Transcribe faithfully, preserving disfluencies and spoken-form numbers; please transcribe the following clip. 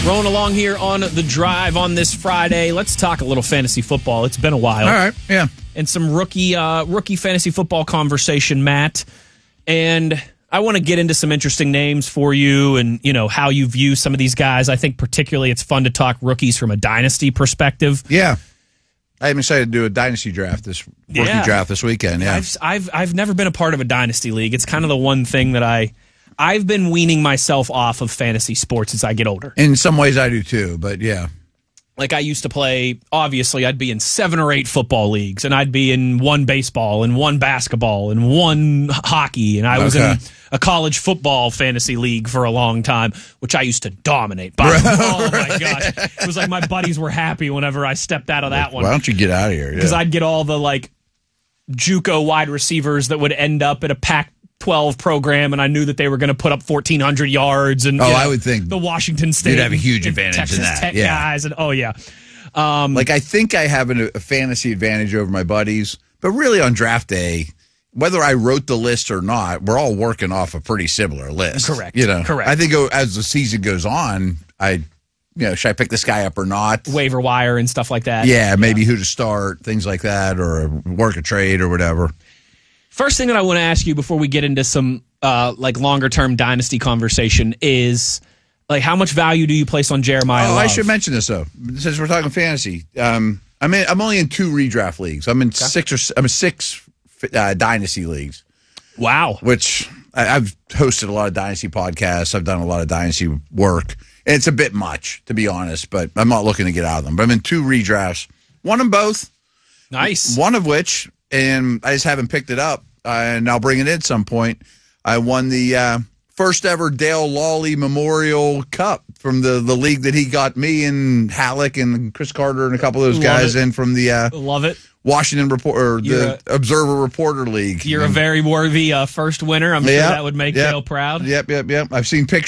Rolling along here on The Drive on this Friday. Let's talk a little fantasy football. It's been a while. All right, yeah. And some rookie uh, rookie fantasy football conversation, Matt. And I want to get into some interesting names for you and, you know, how you view some of these guys. I think particularly it's fun to talk rookies from a dynasty perspective. Yeah. I'm excited to do a dynasty draft this rookie Yeah. draft this weekend. Yeah. I've, I've I've never been a part of a dynasty league. It's kind of the one thing that I I've been weaning myself off of fantasy sports as I get older. In some ways I do too, but yeah. Like I used to play, obviously I'd be in seven or eight football leagues, and I'd be in one baseball and one basketball and one hockey, and I was Okay. in a college football fantasy league for a long time, which I used to dominate. By, oh my gosh. It was like my buddies were happy whenever I stepped out of that one. Why don't you get out of here? Because Yeah. I'd get all the like JUCO wide receivers that would end up at a Pac twelve program, and I knew that they were going to put up fourteen hundred yards. And Oh, you know, I would think the Washington State you'd have a huge and advantage in Texas that, Tech yeah. guys, and oh yeah. Um, Like, I think I have an, a fantasy advantage over my buddies, but really on draft day, whether I wrote the list or not, we're all working off a pretty similar list. Correct. You know, Correct. I think oh, as the season goes on, I, you know, should I pick this guy up or not? waiver wire and stuff like that. Yeah, maybe who to start, things like that, or work a trade or whatever. First thing that I want to ask you before we get into some uh, like longer term dynasty conversation is like how much value do you place on Jeremiah Oh, Love? I should mention this though, since we're talking fantasy. Um, I'm in, I'm only in two redraft leagues. I'm in six or s- I'm in six uh, dynasty leagues, Wow. which I, I've hosted a lot of dynasty podcasts. I've done a lot of dynasty work. And it's a bit much, to be honest, but I'm not looking to get out of them. But I'm in two redrafts. Won them both. Nice. One of which, and I just haven't picked it up, uh, and I'll bring it in at some point. I won the uh, first ever Dale Lawley Memorial Cup from the, the league that he got me and Halleck and Chris Carter and a couple of those Love guys it. in from the uh, Love it. Washington Report or You're the Observer Reporter League. You're a very worthy uh, first winner. I'm sure Yep, that would make yep, Dale proud. Yep, yep, yep. I've seen pictures.